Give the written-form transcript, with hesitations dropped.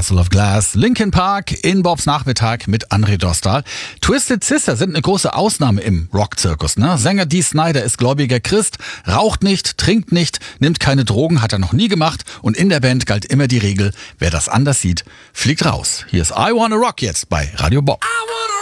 Castle of Glass, Linkin Park in Bobs Nachmittag mit André Dostal. Twisted Sister sind eine große Ausnahme im Rockzirkus. Ne? Sänger Dee Snider ist gläubiger Christ, raucht nicht, trinkt nicht, nimmt keine Drogen, hat er noch nie gemacht. Und in der Band galt immer die Regel, wer das anders sieht, fliegt raus. Hier ist I Wanna Rock jetzt bei Radio Bob.